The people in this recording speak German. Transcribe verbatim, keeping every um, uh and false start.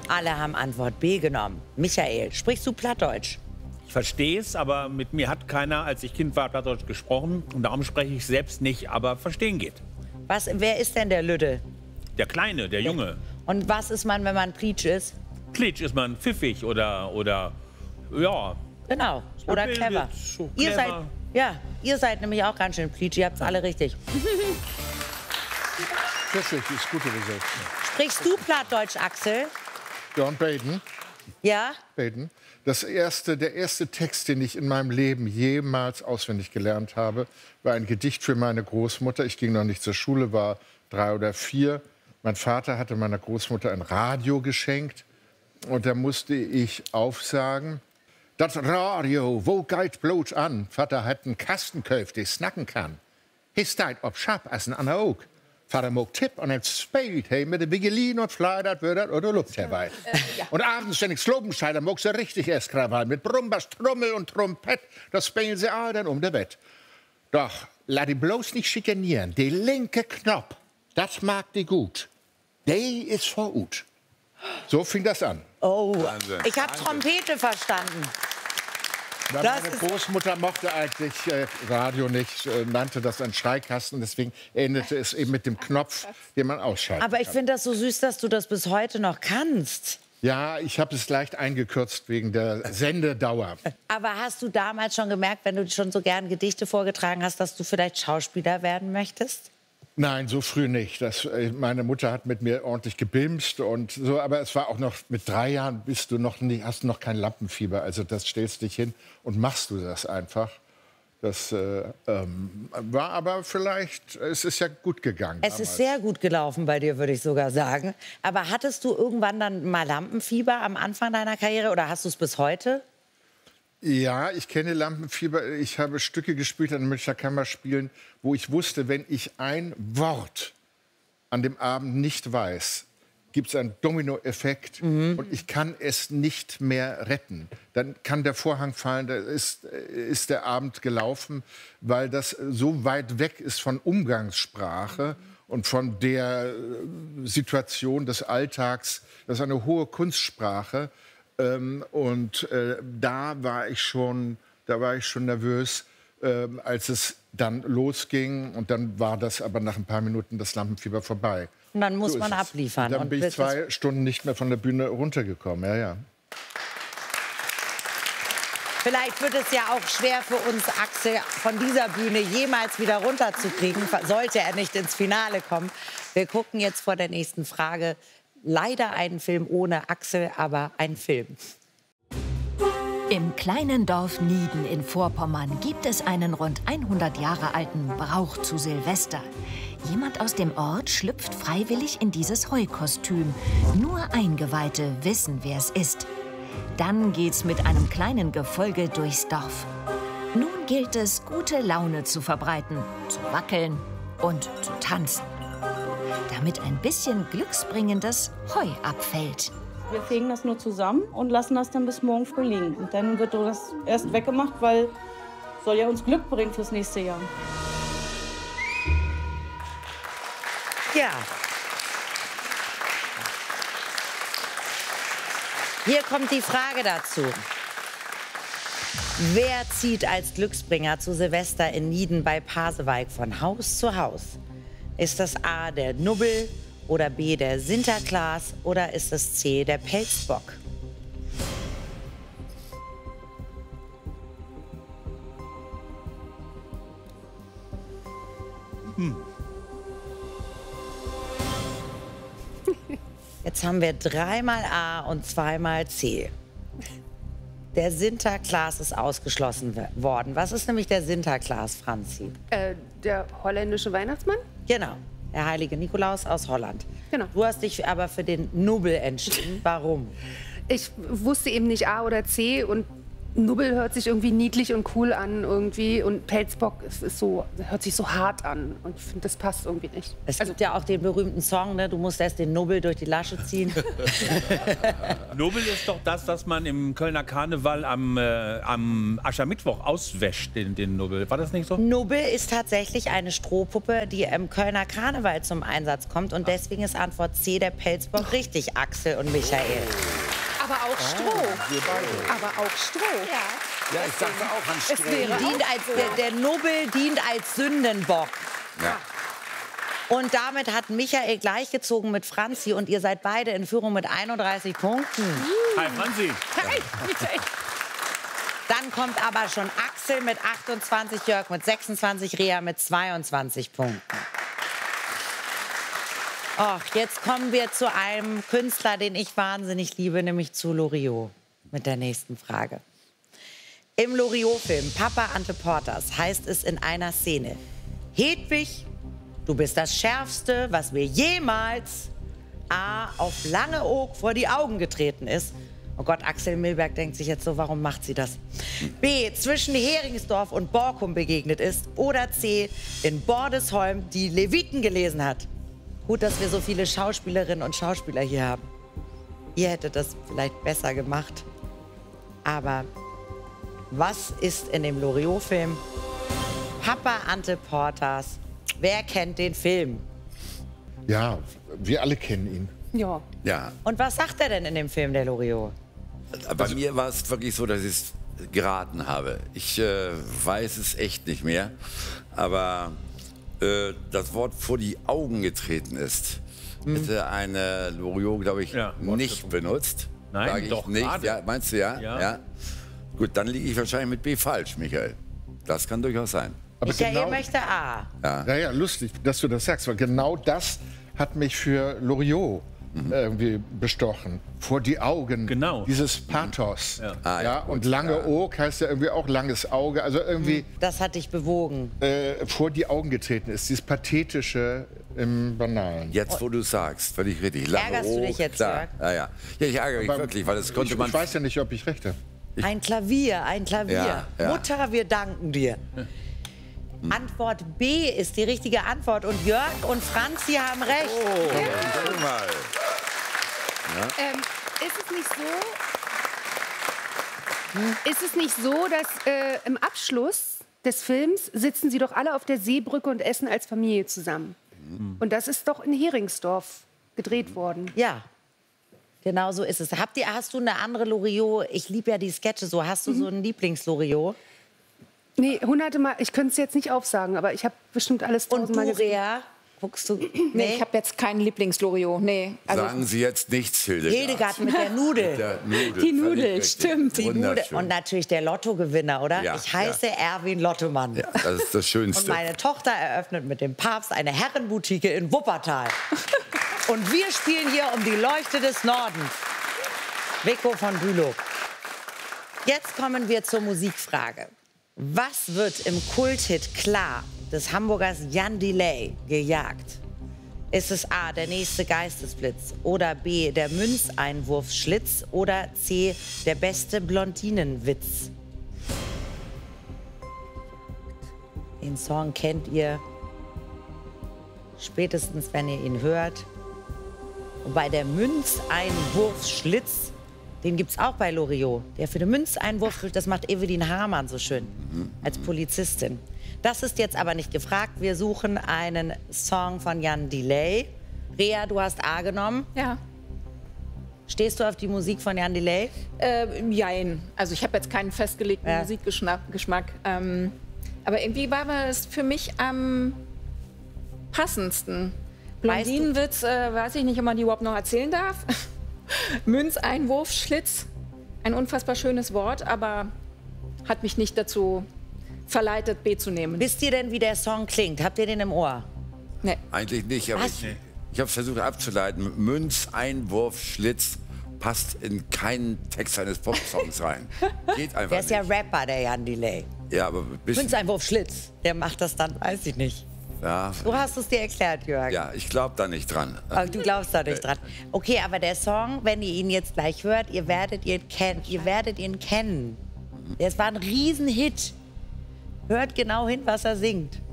Alle haben Antwort B genommen. Michael, sprichst du Plattdeutsch? Ich verstehe es, aber mit mir hat keiner, als ich Kind war, Plattdeutsch gesprochen. Und darum spreche ich selbst nicht, aber verstehen geht. Was, wer ist denn der Lüde? Der Kleine, der Junge. Und was ist man, wenn man Plitsch ist? Plitsch ist man pfiffig oder, oder ja. Genau, oder gebildet, clever. so Ihr clever. seid, ja, ihr seid nämlich auch ganz schön Plitsch, ihr habt es alle richtig. Pfiffig ist gut übersetzt. Sprichst du Plattdeutsch, Axel? John Baden. Ja? Baden. Das erste, der erste Text, den ich in meinem Leben jemals auswendig gelernt habe, war ein Gedicht für meine Großmutter. Ich ging noch nicht zur Schule, war drei oder vier. Mein Vater hatte meiner Großmutter ein Radio geschenkt. Und da musste ich aufsagen: Das Radio, wo geht bloß an? Vater hat einen Kasten gekauft, der snacken kann. His steht ob Schab als ein Anna auch. Vater mag Tipp und het speelt hij mit der Vigelin und fleidert wird oder Luft herbei. Äh, ja. Und abends, wenn ich Slobenscheider mag, so richtig erst Krawall mit Brumbas, Trommel und Trompett, das spielen sie all dann um der Wett. Doch, lass die bloß nicht schikanieren. Die linke Knopf, das mag die gut. Die ist vor gut. So fing das an. Oh, Wahnsinn. ich habe Trompete verstanden. Weil Das meine ist- Großmutter mochte eigentlich äh, Radio nicht, äh, nannte das einen Schreikasten. Deswegen endete es eben mit dem Knopf, den man ausschalten Aber ich kann. finde das so süß, dass du das bis heute noch kannst. Ja, ich habe es leicht eingekürzt wegen der Sendedauer. Aber hast du damals schon gemerkt, wenn du schon so gern Gedichte vorgetragen hast, dass du vielleicht Schauspieler werden möchtest? Nein, so früh nicht. Das, äh, meine Mutter hat mit mir ordentlich gebimst und so, aber es war auch noch mit drei Jahren bist du noch nicht, hast du noch kein Lampenfieber. Also das stellst dich hin und machst du das einfach. Das äh, ähm, war aber vielleicht, es ist ja gut gegangen. Es ist sehr gut gelaufen bei dir, würde ich sogar sagen. Aber hattest du irgendwann dann mal Lampenfieber am Anfang deiner Karriere oder hast du es bis heute? Ja, ich kenne Lampenfieber. Ich habe Stücke gespielt an den Münchner Kammerspielen, wo ich wusste, wenn ich ein Wort an dem Abend nicht weiß, gibt es einen Dominoeffekt mhm. und ich kann es nicht mehr retten. Dann kann der Vorhang fallen, da ist, ist der Abend gelaufen, weil das so weit weg ist von Umgangssprache und von der Situation des Alltags. Das ist eine hohe Kunstsprache. Ähm, und äh, da war ich schon, da war ich schon nervös, äh, als es dann losging. Und dann war das aber nach ein paar Minuten das Lampenfieber vorbei. Und dann muss So man ist es. abliefern. Dann Und bin ich bis zwei Stunden nicht mehr von der Bühne runtergekommen. Ja, ja. Vielleicht wird es ja auch schwer für uns, Axel, von dieser Bühne jemals wieder runterzukriegen, sollte er nicht ins Finale kommen. Wir gucken jetzt vor der nächsten Frage. Leider einen Film ohne Axel, aber ein Film. Im kleinen Dorf Nieden in Vorpommern gibt es einen rund hundert Jahre alten Brauch zu Silvester. Jemand aus dem Ort schlüpft freiwillig in dieses Heukostüm. Nur Eingeweihte wissen, wer es ist. Dann geht's mit einem kleinen Gefolge durchs Dorf. Nun gilt es, gute Laune zu verbreiten, zu wackeln und zu tanzen, damit ein bisschen glücksbringendes Heu abfällt. Wir fegen das nur zusammen und lassen das dann bis morgen früh liegen. Und dann wird das erst weggemacht, weil soll ja uns Glück bringen fürs nächste Jahr. Ja. Hier kommt die Frage dazu. Wer zieht als Glücksbringer zu Silvester in Nieden bei Pasewalk von Haus zu Haus? Ist das A, der Nubbel oder B, der Sinterklaas oder ist es C, der Pelzbock? Hm. Jetzt haben wir dreimal A und zweimal C. Der Sinterklaas ist ausgeschlossen worden. Was ist nämlich der Sinterklaas, Franzi? Äh, der holländische Weihnachtsmann? Genau, der heilige Nikolaus aus Holland. Genau. Du hast dich aber für den Nubbel entschieden. Warum? Ich wusste eben nicht A oder C und Nubbel hört sich irgendwie niedlich und cool an irgendwie und Pelzbock ist, ist so, hört sich so hart an und ich finde, das passt irgendwie nicht. Es gibt ja auch den berühmten Song, ne? Du musst erst den Nubbel durch die Lasche ziehen. Nubbel ist doch das, was man im Kölner Karneval am, äh, am Aschermittwoch auswäscht, den, den Nubbel. War das nicht so? Nubbel ist tatsächlich eine Strohpuppe, die im Kölner Karneval zum Einsatz kommt und deswegen ist Antwort C, der Pelzbock, richtig, Axel und Michael. Aber auch Stroh. Wir beide. Aber auch Stroh. Ja, ich dachte auch an Es Stroh. wäre Dient als, der, der Nubbel dient als Sündenbock. Ja. Und damit hat Michael gleichgezogen mit Franzi und ihr seid beide in Führung mit einunddreißig Punkten. Hi, Franzi. Hey, Michael. Dann kommt aber schon Axel mit achtundzwanzig, Jörg mit sechsundzwanzig, Rea mit zweiundzwanzig Punkten. Och, jetzt kommen wir zu einem Künstler, den ich wahnsinnig liebe, nämlich zu Loriot mit der nächsten Frage. Im Loriot-Film Papa Ante Portas heißt es in einer Szene: Hedwig, du bist das Schärfste, was mir jemals A. auf Langeoog vor die Augen getreten ist. Oh Gott, Axel Milberg denkt sich jetzt so, warum macht sie das? B. Zwischen Heringsdorf und Borkum begegnet ist. Oder C. in Bordesholm die Leviten gelesen hat. Gut, dass wir so viele Schauspielerinnen und Schauspieler hier haben. Ihr hättet das vielleicht besser gemacht. Aber was ist in dem Loriot-Film Papa Ante Portas? Wer kennt den Film? Ja, wir alle kennen ihn. Ja. Ja, Und was sagt er denn in dem Film, der Loriot? bei mir war es wirklich so, dass ich es geraten habe. Ich äh, weiß es echt nicht mehr, aber äh, das Wort vor die Augen getreten ist, hätte eine Loriot, glaube ich, Ja, nicht benutzt. Nein, Sag ich doch, nicht. gerade. Ja, meinst du ja? Ja. Gut, dann liege ich wahrscheinlich mit B falsch, Michael. Das kann durchaus sein. Aber Michael genau, möchte A. ja, ja, lustig, dass du das sagst, weil genau das hat mich für Loriot irgendwie bestochen. Vor die Augen. Genau. Dieses Pathos. Ja. Ah, ja, Und Langeoog heißt ja irgendwie auch langes Auge. Also irgendwie Das hat dich bewogen. äh, vor die Augen getreten ist. Dieses Pathetische im Banalen. Jetzt, wo du sagst, völlig richtig. Ärgerst du dich jetzt, klar. Jörg? Ja, ja. Ja, ich ärgere mich Aber wirklich, weil das konnte ich, man... ich weiß ja nicht, ob ich recht habe. Ein Klavier, ein Klavier. Ja, ja. Mutter, wir danken dir. Antwort B ist die richtige Antwort. Und Jörg und Franzi haben recht. Oh, guck mal. Ähm, ist es nicht so, ist es nicht so, dass äh, im Abschluss des Films sitzen sie doch alle auf der Seebrücke und essen als Familie zusammen? Und das ist doch in Heringsdorf gedreht worden. Ja, genau so ist es. Habt ihr, hast du eine andere Loriot? Ich liebe ja die Sketche so. Hast du so einen Lieblings-Loriot? Nee, hunderte Mal, ich könnte es jetzt nicht aufsagen, aber ich habe bestimmt alles Und tausendmal du, gesehen. Rea? Guckst du? Nee, ich habe jetzt keinen Lieblings-Loriot. Nee. Also Sagen Sie jetzt nichts, Hildegard. Hildegard mit der Nudel. Der Nudel, Die Nudel, völlig richtig. stimmt. Die Nudel. Wunderschön. Und natürlich der Lottogewinner, oder? Ja, ich heiße Erwin Lottemann. Ja, das ist das Und Schönste. meine Tochter eröffnet mit dem Papst eine Herrenboutique in Wuppertal. Und wir spielen hier um die Leuchte des Nordens. Vico von Bülow. Jetzt kommen wir zur Musikfrage. Was wird im Kulthit Klar des Hamburgers Jan Delay gejagt? Ist es A, der nächste Geistesblitz oder B, der Münzeinwurfschlitz oder C, der beste Blondinenwitz? Den Song kennt ihr spätestens, wenn ihr ihn hört. Und bei der Münzeinwurfschlitz, den gibt es auch bei Loriot. Der für den Münzeinwurf, das macht Evelyn Hamann so schön als Polizistin. Das ist jetzt aber nicht gefragt. Wir suchen einen Song von Jan Delay. Rea, du hast A genommen. ja. Stehst du auf die Musik von Jan Delay? Äh, jein. Also ich habe jetzt keinen festgelegten Ja. Musikgeschmack. Geschmack, ähm, aber irgendwie war es für mich am passendsten. Weißt du- Blondinenwitz, äh, weiß ich nicht, ob man die überhaupt noch erzählen darf. Münzeinwurf, Schlitz, ein unfassbar schönes Wort, aber hat mich nicht dazu verleitet, B zu nehmen. Wisst ihr denn, wie der Song klingt? Habt ihr den im Ohr? Nee. Eigentlich nicht, aber Was? ich, ich habe versucht abzuleiten. Münzeinwurf, Schlitz passt in keinen Text eines Popsongs rein. Geht einfach Der ist ja nicht. Rapper, der Jan Delay. Ja, aber ein bisschen. Münzeinwurf Schlitz. Der macht das dann, weiß ich nicht. Ja, Du hast es dir erklärt, Jörg. ja, ich glaube da nicht dran. Aber du glaubst da nicht dran. Okay, aber der Song, wenn ihr ihn jetzt gleich hört, ihr werdet ihn kennen. Ihr werdet ihn kennen. Es war ein Riesenhit. Hört genau hin, was er singt.